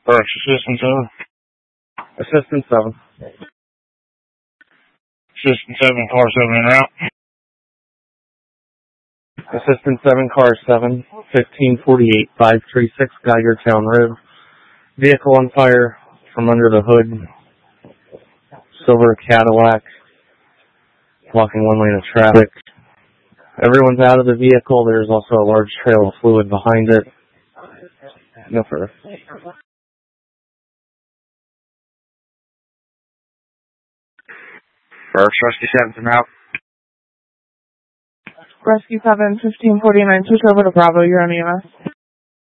First Assistant 7. Assistant 7. Assistant 7, car 7 en route. Assistant 7, car 7, 1548, 536 Geigertown Road. Vehicle on fire from under the hood. Silver Cadillac. Blocking one lane of traffic. Everyone's out of the vehicle. There's also a large trail of fluid behind it. No further. First Rescue 7's en route. Rescue 7, 1549, switch over to Bravo, you're on EMS.